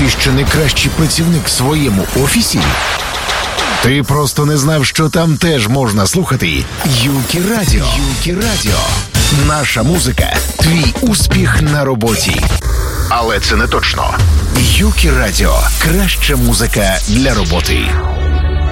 Ти що не кращий працівник в своєму офісі? Ти просто не знав, що там теж можна слухати Юкі Радіо. Юкі Радіо. Наша музика – твій успіх на роботі. Але це не точно. Юкі Радіо – краща музика для роботи.